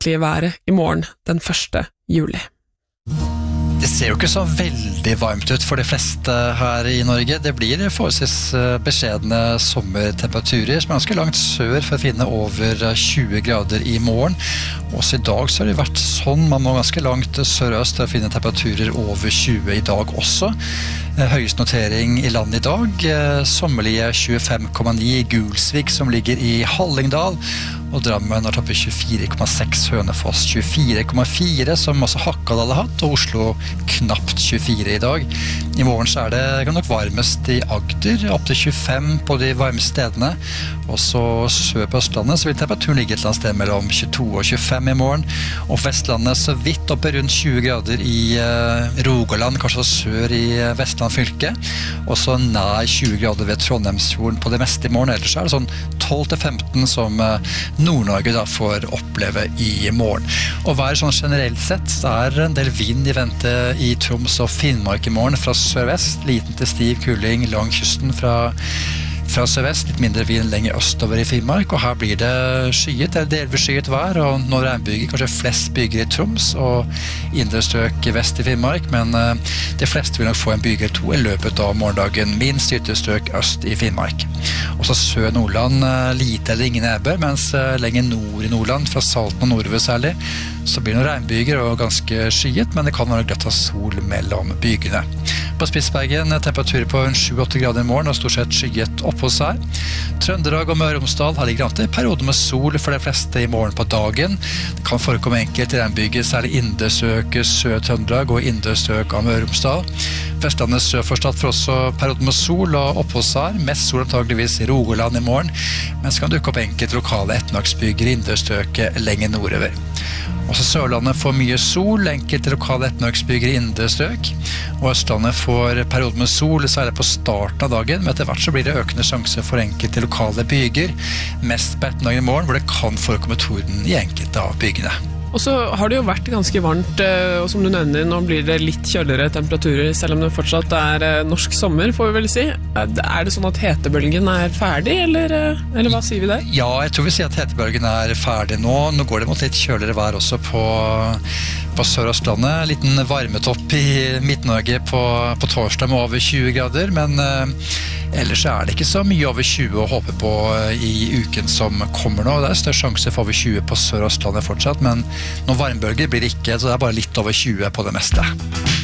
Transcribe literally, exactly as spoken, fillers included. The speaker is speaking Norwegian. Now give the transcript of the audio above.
gjennomsnittlige været i morgen den første juli. Det ser jo ikke så veldig varmt ut for de fleste her i Norge. Det blir forholdsvis beskjedne sommertemperaturer, som er ganske langt sør for å finne over tjue grader i morgen. Også i dag så har det vært sånn, man må ganske langt sørøst for å finne temperaturer over tjue i dag også. Høyest notering i landet i dag, sommerlige tjuefem komma ni i Gulsvik, som ligger i Hallingdal, og Drammen har toppet tjuefire komma seks, Hønefoss tjuefire komma fire, som også Hakadal har hatt, og Oslo knapt tjuefire i dag. I morgen så er det kan nok varmest i Agder, opp til tjuefem på de varmeste stedene, og så sør på Østlandet så vil temperaturen ligge et eller annet sted mellom tjueto og tjuefem i morgen, og på Vestlandet så vidt oppe rundt tjue grader i uh, Rogaland, kanskje sør i Vestland fylke, og så nær tjue grader ved Trondheimsfjorden på det meste i morgen. Ellers er det sånn tolv til femten som uh, Nord-Norge da får oppleve i morgen. Og vær sånn generelt sett, så er en del vind i vente i Troms og Finnmark i morgen fra sørvest, liten til stiv kuling lang kysten fra Fra sørvest, litt mindre vind lenger østover i Finnmark, og her blir det skyet, eller delvis skyet vær, og noen regnbyger, kanskje flest byger i Troms og indre strøk vest i Finnmark, men uh, de fleste vil nok få en byger to i løpet av morgendagen, minst ytre strøk øst i Finnmark. Også sør Nordland, uh, lite eller ingen nedbør, mens uh, lenger nord i Nordland, fra Salten og nordover særlig, så blir det noen regnbyger og ganske skyet, men det kan være glatt av sol mellom bygene. På Spitsbergen temperaturer på sju til åtte grader i morgen og stort sett skyet opp hos her. Trøndelag og Møre og Romsdal har ligget an til perioder med sol for de fleste i morgen på dagen. Det kan forekomme enkelte regnbyger, særlig indre strøk Sør-Trøndelag og indre strøk av Møre og Romsdal. Vestlandet sør for Stad får også perioder med sol og oppholds her, mest sol antageligvis i Rogaland i morgen, mens kan dukke opp enkelte lokale ettermiddagsbyger i indre strøk lenger nordover. Også Sørlandet får mye sol, enkelte lokale ettermiddagsbyger i indre strøk, og Østlandet får perioder med sol, særlig på starten av dagen, men etter hvert så blir det økende sjanse for enkelte lokale byger, mest på ettermiddagen i morgen, hvor det kan forekomme torden i enkelte av bygene. Og så har det jo vært ganske varmt, og som du nevner, nå blir det litt kjøligere temperaturer, selv om det fortsatt er norsk sommer, får vi vel si. Er det sånn at hetebølgen er ferdig, eller, eller hva sier vi der? Ja, jeg tror vi sier at hetebølgen er ferdig nå. Nå går det mot litt kjøligere vær også på, på Sør-Østlandet. En liten varmetopp i Midt-Norge på, på torsdag med over tjue grader, men eh, ellers er det ikke så mye over tjue å håpe på i uken som kommer nå. Det er større sjanse for over tjue på Sør-Østlandet fortsatt, men noen varmbølger blir det ikke, så det er bare litt over tjue på det meste.